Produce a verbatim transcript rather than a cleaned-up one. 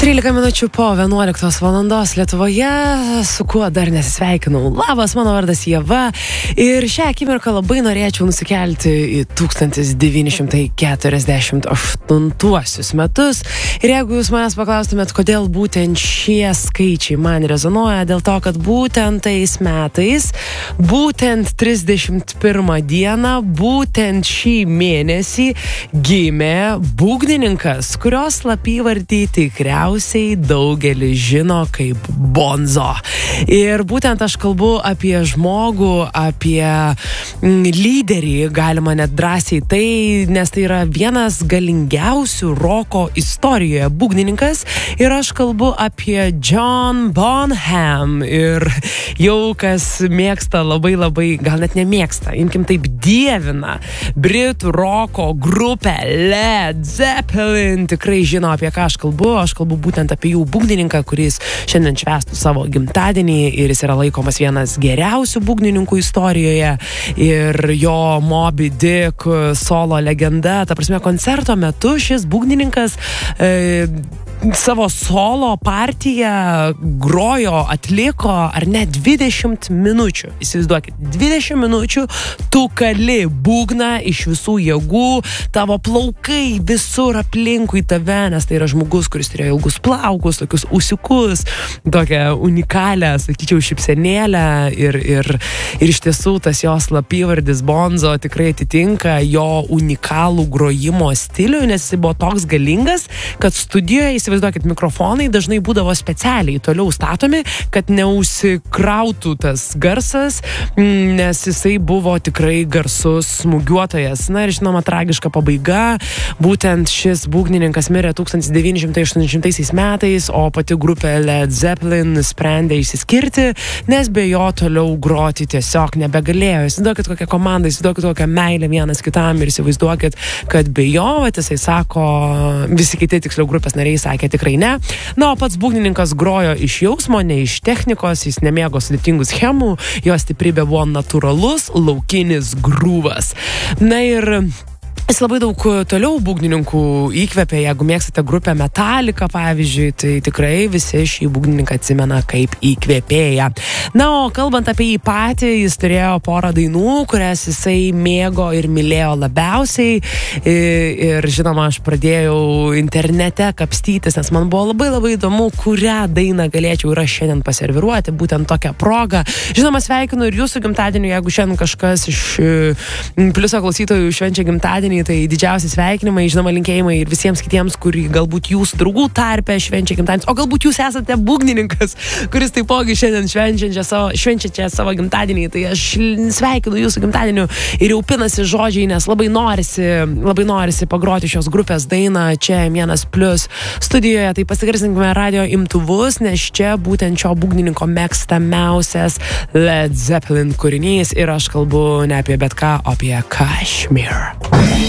trylika minučių po vienuoliktos valandos Lietuvoje, su kuo dar nesisveikinau. Labas, mano vardas Ieva ir šią akimirką labai norėčiau nusikelti į tūkstantis devyni šimtai keturiasdešimt aštuntuosius metus. Ir jeigu jūs manęs paklaustumėt, kodėl būtent šie skaičiai man rezonuoja, dėl to, kad būtent tais metais, būtent trisdešimt pirmą dieną, būtent šį mėnesį gimė būgnininkas, kurios slapyvardį tikriausiai daugelis žino kaip Bonzo. Ir būtent aš kalbu apie žmogų, apie lyderį, galima net drąsiai tai, nes tai yra vienas galingiausių roko istorijoje būgnininkas. Ir aš kalbu apie John Bonham. Ir jau kas mėgsta labai labai, gal net nemėgsta, imkim taip, dievina britų roko grupę Led Zeppelin, tikrai žino, apie ką aš kalbu. Aš kalbu būtent apie jų būgnininką, kuris šiandien švęstų savo gimtadienį ir jis yra laikomas vienas geriausių būgnininkų istorijoje ir jo Moby Dick solo legenda. Ta prasme, koncerto metu šis būgnininkas e, savo solo partiją grojo, atliko ar ne dvidešimt minučių. Įsivaizduokit, dvidešimt minučių tu kali būgną iš visų jėgų, tavo plaukai visur aplinkui tave, nes tai yra žmogus, kuris turėjo ilgus plaukus, tokius ūsiukus, tokią unikalią, sakyčiau, šypsenėlę ir, ir, ir iš tiesų tas jo slapyvardis Bonzo tikrai atitinka jo unikalų grojimo stilių, nes jis buvo toks galingas, kad studijoje, įsivaizduokit, mikrofonai dažnai būdavo specialiai toliau statomi, kad neužsikrautų tas garsas, nes jisai buvo tikrai garsus smūgiuotojas. Na ir žinoma, tragiška pabaiga. Būtent šis būgnininkas mirė tūkstantis devyni šimtai aštuoniasdešimtaisiais metais, o pati grupė Led Zeppelin sprendė išsiskirti, nes be jo toliau groti tiesiog nebegalėjo. Įsivaizduokit kokią komandą, įsivaizduokit kokią meilę vienas kitam ir įsivaizduokit, kad be jo, vat, jisai sako, visi kiti tiksliau grupės nariai sakė tikrai ne. Na, o pats būgnininkas grojo iš jausmo, ne iš technikos, jis nemėgo sudėtingų schemų, jo stiprybė buvo natūralus laukinis grūvas. Na ir jis labai daug toliau būgnininkų įkvėpė, jeigu mėgstate grupę Metallica, pavyzdžiui, tai tikrai visi šį būgnininką atsimena kaip įkvėpėją. Na, o kalbant apie jį patį, jis turėjo porą dainų, kurias jisai mėgo ir mylėjo labiausiai. Ir žinoma, aš pradėjau internete kapstytis, nes man buvo labai labai įdomu, kurią dainą galėčiau ir aš šiandien paserviruoti, būtent tokią progą. Žinoma, sveikinu ir jūsų gimtadienį, jeigu šiandien kažkas iš Pliuso klausytojų švenčia gimtadienį, tai didžiausi sveikinimai, žinoma, linkėjimai ir visiems kitiems, kurį galbūt jūs draugų tarpe švenčia gimtadienį, o galbūt jūs esate būgnininkas, kuris taipogi šiandien švenčia savo, švenčia savo gimtadienį, tai aš sveikinu jūsų gimtadieniu ir jau pinasi žodžiai, nes labai norisi, labai norisi pagroti šios grupės dainą čia Vienas Plius studijoje, tai pasigarsinkime radio imtuvus, nes čia būtent šio būgnininko mėgstamiausias Led Zeppelin kūrinys ir aš kalbu ne apie bet ką, o apie Kashmir.